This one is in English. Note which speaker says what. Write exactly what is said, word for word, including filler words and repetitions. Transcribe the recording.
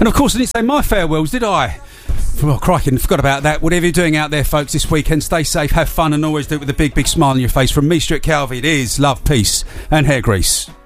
Speaker 1: And of course I didn't say my farewells, did I? Oh, crikey, forgot about that. Whatever you're doing out there, folks, this weekend, stay safe, have fun, and always do it with a big, big smile on your face. From me, Stuart Calvi, it is love, peace, and hair grease.